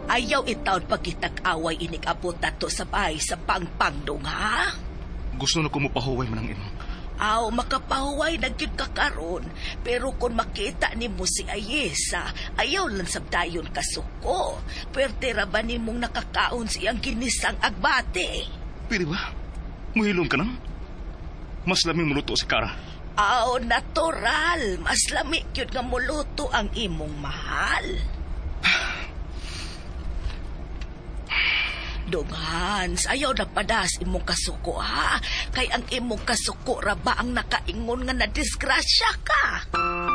Ayaw itaon pagkitag-away inig-abot nato sa bahay sa pangpangdong, ha? Gusto na ko mapahuway man ang imo. Aw, makapahuway na gyud ka karon. Pero kung makita nimo si Ayesa, ayaw lang sabdayon kasuko. Pwerte ra ba nimong nakakaon siyang ginisang agbate? Pwede ba? Muhilom ka nang? Mas laming muluto si Kara. Aw, natural. Mas lami yun nga muluto ang imong mahal. Hans, ayaw na padas imong kasuko, ha? Kay ang imong kasuko ra ba ang nakaingon nga na disgrasya ka?